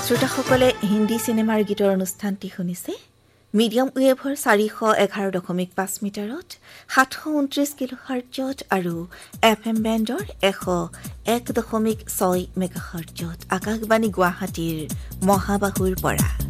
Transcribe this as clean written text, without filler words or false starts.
শ্ৰোতাসকলে হিন্দী চিনেমাৰ গীতৰ অনুষ্ঠানটি শুনিছে মিডিয়াম ৱেভৰ 411.5 মিটাৰত 729 কিলোহাৰ্টজত আৰু FM বেণ্ডৰ 101.6 মেগাহাৰ্টজত আকাশবাণী গুৱাহাটীৰ মহাবাহুৰ পৰা